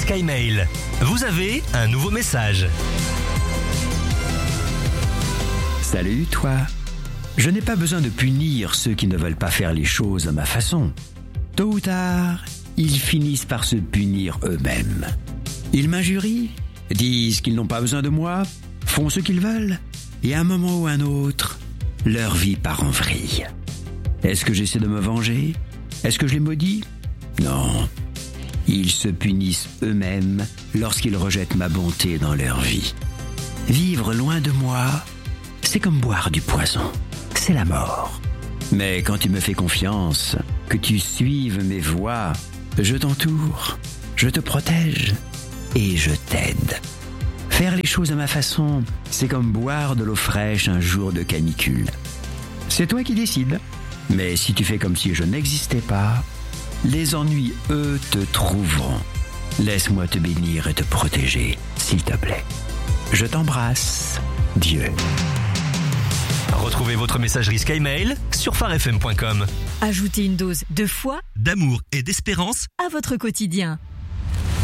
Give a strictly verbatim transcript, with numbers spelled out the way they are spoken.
SkyMail. Vous avez un nouveau message. Salut toi. Je n'ai pas besoin de punir ceux qui ne veulent pas faire les choses à ma façon. Tôt ou tard, ils finissent par se punir eux-mêmes. Ils m'injurient, disent qu'ils n'ont pas besoin de moi, font ce qu'ils veulent, et à un moment ou un autre, leur vie part en vrille. Est-ce que j'essaie de me venger ? Est-ce que je les maudis ? Non. Ils se punissent eux-mêmes lorsqu'ils rejettent ma bonté dans leur vie. Vivre loin de moi, c'est comme boire du poison. C'est la mort. Mais quand tu me fais confiance, que tu suives mes voies, je t'entoure, je te protège et je t'aide. Faire les choses à ma façon, c'est comme boire de l'eau fraîche un jour de canicule. C'est toi qui décides. Mais si tu fais comme si je n'existais pas, les ennuis, eux, te trouveront. Laisse-moi te bénir et te protéger, s'il te plaît. Je t'embrasse, Dieu. Retrouvez votre messagerie SkyMail sur phare f m point com. Ajoutez une dose de foi D'amour et d'espérance à votre quotidien.